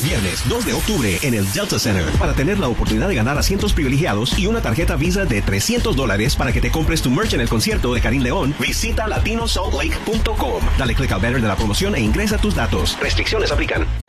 Viernes 2 de octubre en el Delta Center para tener la oportunidad de ganar asientos privilegiados y una tarjeta Visa de $300 para que te compres tu merch en el concierto de Karim León. Visita latinosaltlake.com. Dale click al banner de la promoción e ingresa tus datos. Restricciones aplican.